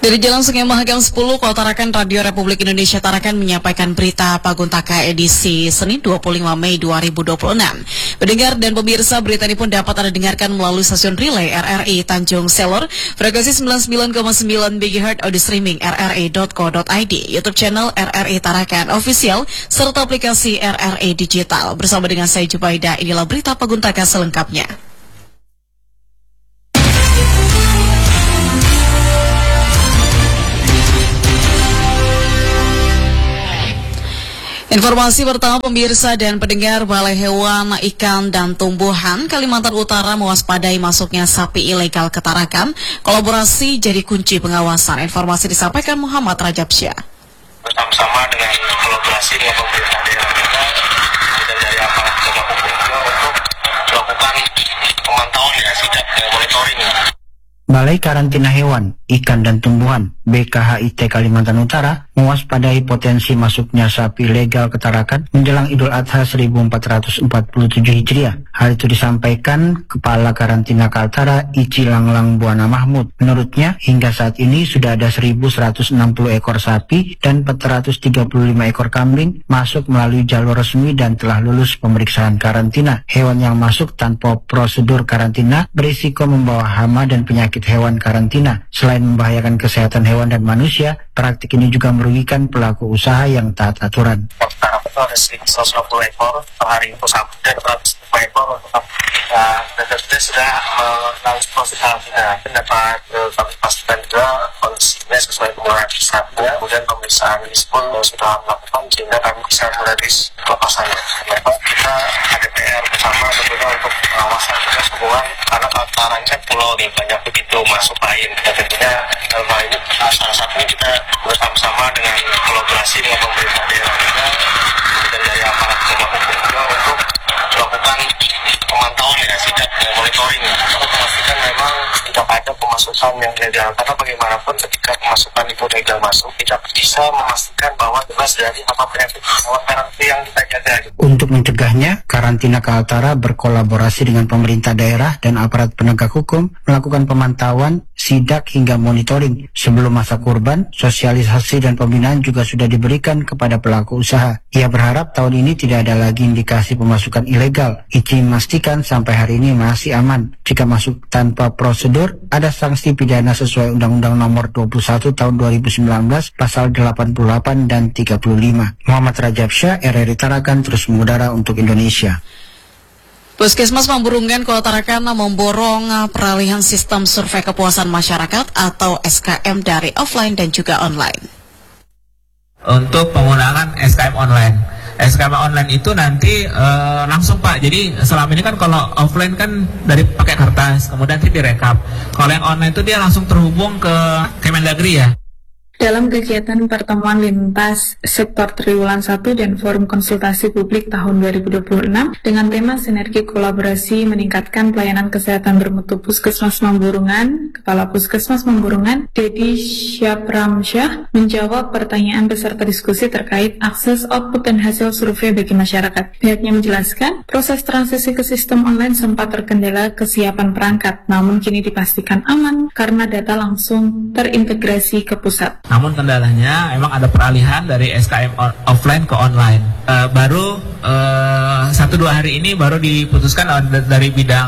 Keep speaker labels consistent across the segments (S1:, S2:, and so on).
S1: Dari Jalan Sungai Mahakam 10, Kota Tarakan, Radio Republik Indonesia Tarakan menyampaikan berita Paguntaka edisi Senin 25 Mei 2026. Pendengar dan pemirsa, berita ini pun dapat Anda dengarkan melalui stasiun relay RRI Tanjung Selor, frekuensi 99,9 MHz, audio streaming rri.co.id, YouTube channel RRI Tarakan Official, serta aplikasi RRI Digital. Bersama dengan saya Jubaida, inilah berita Paguntaka selengkapnya. Informasi pertama pemirsa dan pendengar, Balai Hewan, Ikan, dan Tumbuhan Kalimantan Utara mewaspadai masuknya sapi ilegal ke Tarakan. Kolaborasi jadi kunci pengawasan. Informasi disampaikan Muhammad Rajab Syah.
S2: Bersama-sama dengan kolaborasi dengan pemerintah daerah kita dan dari aparat penegak hukum juga untuk melakukan pemantauan sidak monitoring.
S3: Balai Karantina Hewan, Ikan, dan Tumbuhan BKHIT Kalimantan Utara mewaspadai potensi masuknya sapi ilegal ke Tarakan menjelang Idul Adha 1447 Hijriah. Hal itu disampaikan Kepala Karantina Kaltara Ici Langlang Buana Mahmud. Menurutnya, hingga saat ini sudah ada 1.160 ekor sapi dan 435 ekor kambing masuk melalui jalur resmi dan telah lulus pemeriksaan karantina. Hewan yang masuk tanpa prosedur karantina berisiko membawa hama dan penyakit hewan karantina. Selain membahayakan kesehatan hewan dan manusia, praktik ini juga merugikan pelaku usaha yang taat aturan.
S2: Sekarang itu ada 150 ekor per hari untuk sapi dan 150 ekor untuk dan kita sudah melalui proses karantina. Dapat kami pastikan juga kondisinya sesuai dengan sapi. Kemudian pemeriksaan ini pun sudah melakukan sehingga kami bisa merilis pelepasannya. Kita ada PR bersama tentunya untuk pengawasan juga hubungan karena Tarakan pulau nih banyak begitu masuk lain. Dan tentunya dalam hal ini salah satunya kita bersama-sama dengan kolaborasi dengan pemerintah daerah juga dan dari aparat penegak hukum juga untuk melakukan pemantauan sidak monitoring untuk memastikan memang tidak ada pemasukan yang legal, karena bagaimanapun ketika pemasukan itu legal masuk tidak bisa memastikan bahwa jelas dari apa penyakit yang kita jaga.
S3: Untuk mencegahnya, Karantina Kaltara berkolaborasi dengan pemerintah daerah dan aparat penegak hukum melakukan pemantauan, sidak hingga monitoring. Sebelum masa kurban, sosialisasi dan pembinaan juga sudah diberikan kepada pelaku usaha. Ia berharap tahun ini tidak ada lagi indikasi pemasukan ilegal. Ici memastikan sampai hari ini masih aman. Jika masuk tanpa prosedur, ada sanksi pidana sesuai Undang-Undang Nomor 21 Tahun 2019, Pasal 88 dan 35. Muhammad Rajab Syah, RRI Tarakan, terus mengudara untuk Indonesia.
S1: Puskesmas Pamburungan Kota Tarakan memborong peralihan sistem survei kepuasan masyarakat atau SKM dari offline dan juga online.
S4: Untuk penggunaan SKM online. SKM online itu nanti langsung Pak. Jadi selama ini kan kalau offline kan dari pakai kertas, kemudian nanti direkap. Kalau yang online itu dia langsung terhubung ke Kemendagri ya.
S5: Dalam kegiatan pertemuan lintas sektor Triwulan 1 dan Forum Konsultasi Publik tahun 2026 dengan tema Sinergi Kolaborasi Meningkatkan Pelayanan Kesehatan Bermutu Puskesmas Mamburungan, Kepala Puskesmas Mamburungan, Dedi Syapramsyah, menjawab pertanyaan peserta diskusi terkait akses, output, dan hasil survei bagi masyarakat. Pihaknya menjelaskan, proses transisi ke sistem online sempat terkendala kesiapan perangkat, namun kini dipastikan aman karena data langsung terintegrasi ke pusat.
S4: Namun kendalanya memang ada peralihan dari SKM offline ke online. Baru 1-2 hari ini baru diputuskan dari bidang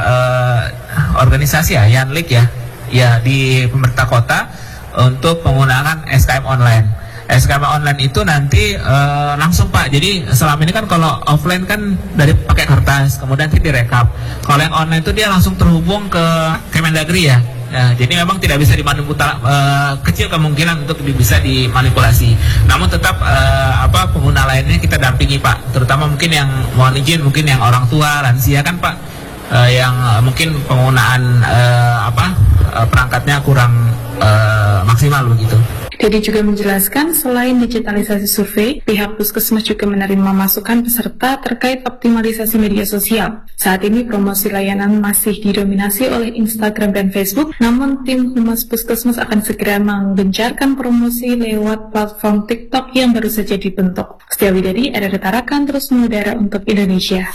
S4: organisasi ya, Yanlik ya di pemerintah kota untuk penggunaan SKM online. SKM online itu nanti langsung Pak. Jadi selama ini kan kalau offline kan dari pakai kertas, kemudian nanti direkap. Kalau yang online itu dia langsung terhubung ke Kemendagri ya. Nah, jadi memang tidak bisa dimanipulasi, kecil kemungkinan untuk bisa dimanipulasi. Namun tetap pengguna lainnya kita dampingi Pak. Terutama mungkin yang mohon izin, mungkin yang orang tua, lansia kan Pak, yang mungkin penggunaan perangkatnya kurang maksimal begitu.
S5: Dedi juga menjelaskan, selain digitalisasi survei, pihak puskesmas juga menerima masukan peserta terkait optimalisasi media sosial. Saat ini promosi layanan masih didominasi oleh Instagram dan Facebook, namun tim Humas Puskesmas akan segera menggencarkan promosi lewat platform TikTok yang baru saja dibentuk. Setia Widadi, RRI Tarakan, terus mengudara untuk Indonesia.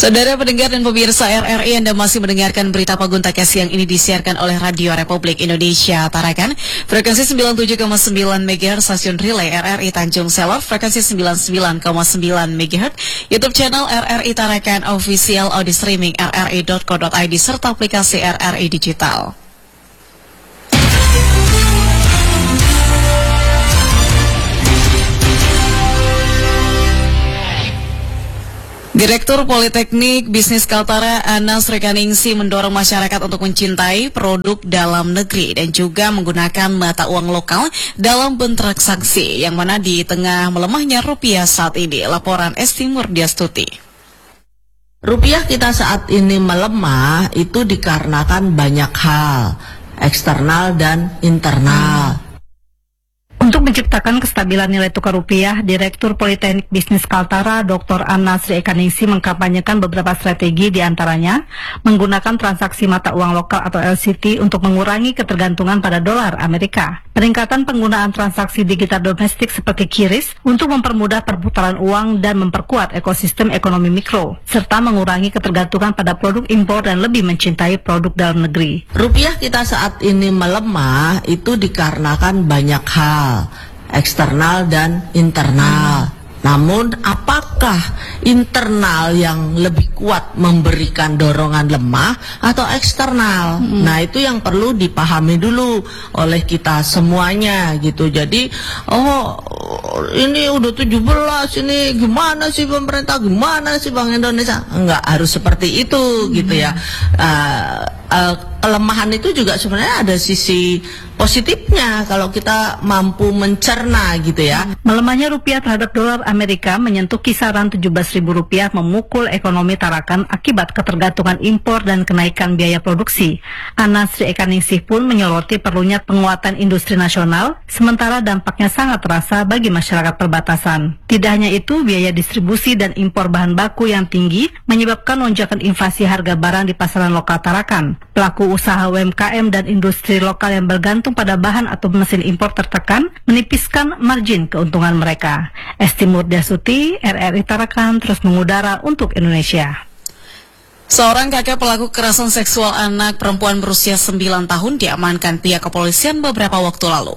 S1: Saudara pendengar dan pemirsa RRI, Anda masih mendengarkan berita Paguntaka siang ini disiarkan oleh Radio Republik Indonesia Tarakan, frekuensi 97,9 MHz, stasiun relay RRI Tanjung Selor, frekuensi 99,9 MHz, YouTube channel RRI Tarakan Official, audio streaming rri.co.id, serta aplikasi RRI Digital. Direktur Politeknik Bisnis Kaltara Anas Rekaningsi mendorong masyarakat untuk mencintai produk dalam negeri dan juga menggunakan mata uang lokal dalam bertransaksi, yang mana di tengah melemahnya rupiah saat ini. Laporan Esti Murdiastuti.
S6: Rupiah kita saat ini melemah itu dikarenakan banyak hal, eksternal dan internal.
S7: Untuk menciptakan kestabilan nilai tukar rupiah, Direktur Politeknik Bisnis Kaltara Dr. Anas Rekaningsi mengkampanyekan beberapa strategi, diantaranya menggunakan transaksi mata uang lokal atau LCT untuk mengurangi ketergantungan pada dolar Amerika, peningkatan penggunaan transaksi digital domestik seperti QRIS untuk mempermudah perputaran uang dan memperkuat ekosistem ekonomi mikro, serta mengurangi ketergantungan pada produk impor dan lebih mencintai produk dalam negeri.
S6: Rupiah kita saat ini melemah itu dikarenakan banyak hal, eksternal dan internal. Namun apakah internal yang lebih kuat memberikan dorongan lemah atau eksternal? Nah, itu yang perlu dipahami dulu oleh kita semuanya gitu. Jadi, ini udah 17, ini gimana sih pemerintah, gimana sih Bank Indonesia? Enggak harus seperti itu gitu ya. Kelemahan itu juga sebenarnya ada sisi positifnya kalau kita mampu mencerna gitu ya.
S7: Melemahnya rupiah terhadap dolar Amerika menyentuh kisaran Rp17.000 memukul ekonomi Tarakan akibat ketergantungan impor dan kenaikan biaya produksi. Anas Rekaningsih pun menyoroti perlunya penguatan industri nasional, sementara dampaknya sangat terasa bagi masyarakat perbatasan. Tidak hanya itu, biaya distribusi dan impor bahan baku yang tinggi menyebabkan lonjakan inflasi harga barang di pasaran lokal Tarakan. Pelaku usaha UMKM dan industri lokal yang bergantung pada bahan atau mesin impor tertekan, menipiskan margin keuntungan mereka. Esti Murdiasuti, RRI Tarakan, terus mengudara untuk Indonesia.
S1: Seorang kakak pelaku kekerasan seksual anak perempuan berusia 9 tahun diamankan pihak kepolisian beberapa waktu lalu.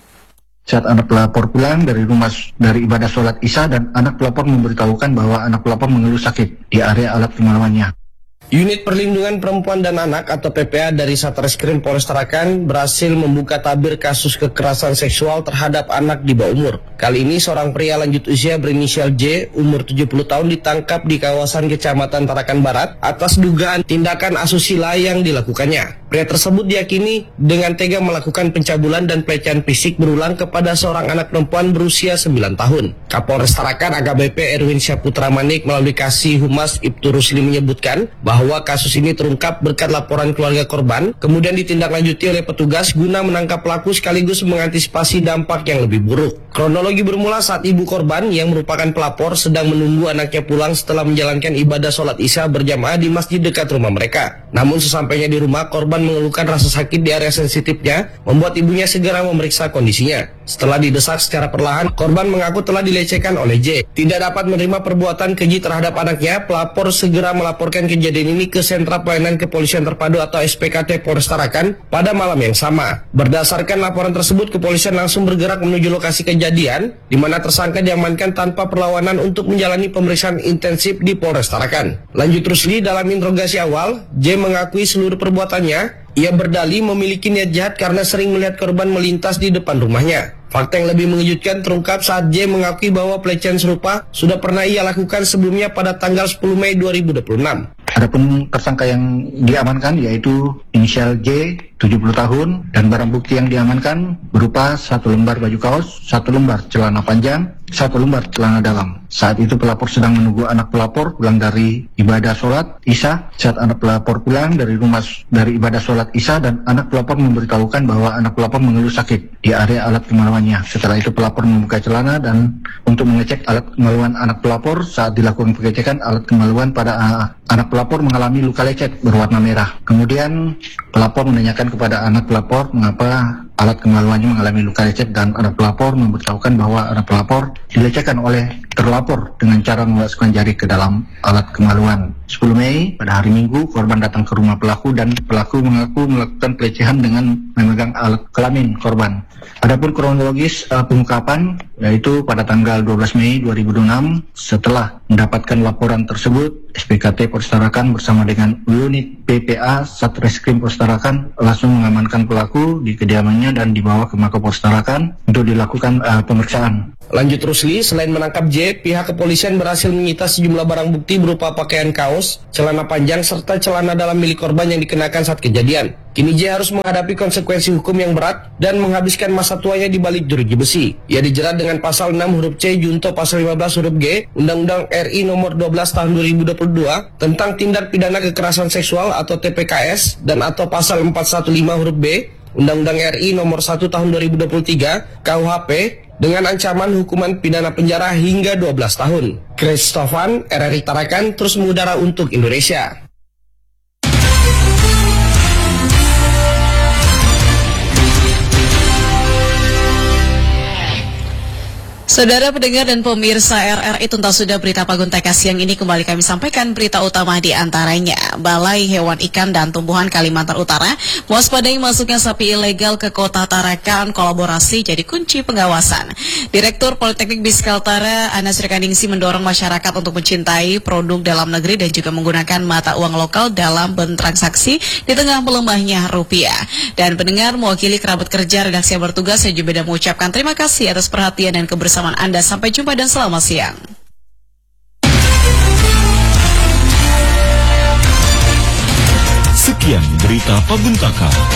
S3: Saat anak pelapor pulang dari ibadah sholat Isya, dan anak pelapor memberitahukan bahwa anak pelapor mengeluh sakit di area alat kemaluannya.
S8: Unit Perlindungan Perempuan dan Anak atau PPA dari Satreskrim Polres Tarakan berhasil membuka tabir kasus kekerasan seksual terhadap anak di bawah umur. Kali ini seorang pria lanjut usia berinisial J, umur 70 tahun ditangkap di kawasan Kecamatan Tarakan Barat atas dugaan tindakan asusila yang dilakukannya. Pria tersebut diyakini dengan tega melakukan pencabulan dan pelecehan fisik berulang kepada seorang anak perempuan berusia 9 tahun. Kapolres Tarakan AKBP Erwin Syaputra Manik melalui Kasih Humas Ibtu Rusli menyebutkan bahwa kasus ini terungkap berkat laporan keluarga korban, kemudian ditindaklanjuti oleh petugas guna menangkap pelaku sekaligus mengantisipasi dampak yang lebih buruk. Kronologi bermula saat ibu korban yang merupakan pelapor sedang menunggu anaknya pulang setelah menjalankan ibadah sholat Isya berjamaah di masjid dekat rumah mereka. Namun sesampainya di rumah, korban mengeluhkan rasa sakit di area sensitifnya, membuat ibunya segera memeriksa kondisinya. Setelah didesak secara perlahan, korban mengaku telah dilecehkan oleh J. Tidak dapat menerima perbuatan keji terhadap anaknya, pelapor segera melaporkan kejadian ini ke Sentra Pelayanan Kepolisian Terpadu atau SPKT Polres Tarakan pada malam yang sama. Berdasarkan laporan tersebut, kepolisian langsung bergerak menuju lokasi kejadian, di mana tersangka diamankan tanpa perlawanan untuk menjalani pemeriksaan intensif di Polres Tarakan. Lanjut Rusli, dalam interogasi awal, J mengakui seluruh perbuatannya. Ia berdalih memiliki niat jahat karena sering melihat korban melintas di depan rumahnya. Fakta yang lebih mengejutkan terungkap saat J mengakui bahwa pelecehan serupa sudah pernah ia lakukan sebelumnya pada tanggal 10 Mei 2026.
S3: Adapun tersangka yang diamankan yaitu inisial J, 70 tahun, dan barang bukti yang diamankan berupa 1 lembar baju kaos, 1 lembar celana panjang, 1 lembar celana dalam. Saat itu pelapor sedang menunggu anak pelapor pulang dari ibadah sholat Isya. Saat anak pelapor pulang dari ibadah sholat Isya, dan anak pelapor memberitahukan bahwa anak pelapor mengeluh sakit di area alat kemaluannya. Setelah itu pelapor membuka celana dan untuk mengecek alat kemaluan anak pelapor. Saat dilakukan pengecekan alat kemaluan pada anak pelapor mengalami luka lecet berwarna merah. Kemudian pelapor menanyakan kepada anak pelapor mengapa alat kemaluannya mengalami luka lecet dan anak pelapor memberitahukan bahwa anak pelapor dilecehkan oleh terlapor dengan cara memasukkan jari ke dalam alat kemaluan. 10 Mei, pada hari Minggu, korban datang ke rumah pelaku dan pelaku mengaku melakukan pelecehan dengan memegang alat kelamin korban. Adapun kronologis pengungkapan, yaitu pada tanggal 12 Mei 2026, setelah mendapatkan laporan tersebut, SPKT Polres Tarakan bersama dengan unit PPA Satreskrim Polres Tarakan langsung mengamankan pelaku di kediamannya dan dibawa ke Mapolres Tarakan untuk dilakukan pemeriksaan.
S8: Lanjut Rusli, selain menangkap J, pihak kepolisian berhasil menyita sejumlah barang bukti berupa pakaian kaos, celana panjang, serta celana dalam milik korban yang dikenakan saat kejadian. Kini J harus menghadapi konsekuensi hukum yang berat dan menghabiskan masa tuanya di balik jeruji besi. Ia dijerat dengan pasal 6 huruf C junto pasal 15 huruf G Undang-Undang RI nomor 12 tahun 2022 tentang tindak pidana kekerasan seksual atau TPKS dan atau pasal 415 huruf B Undang-Undang RI nomor 1 tahun 2023 KUHP dengan ancaman hukuman pidana penjara hingga 12 tahun. Christofan, RRI Tarakan, terus mengudara untuk Indonesia.
S1: Saudara pendengar dan pemirsa RRI, tuntas sudah berita Pagun TK siang ini kembali kami sampaikan berita utama di antaranya. Balai Hewan Ikan dan Tumbuhan Kalimantan Utara mewaspadai masuknya sapi ilegal ke Kota Tarakan, kolaborasi jadi kunci pengawasan. Direktur Politeknik Biskaltara Anas Rekaningsi mendorong masyarakat untuk mencintai produk dalam negeri dan juga menggunakan mata uang lokal dalam bertransaksi di tengah melemahnya rupiah. Dan pendengar, mewakili kerabat kerja redaksi yang bertugas, saya juga mengucapkan terima kasih atas perhatian dan kebersamaan Anda. Sampai jumpa dan selamat siang.
S9: Sekian berita Pagun TK.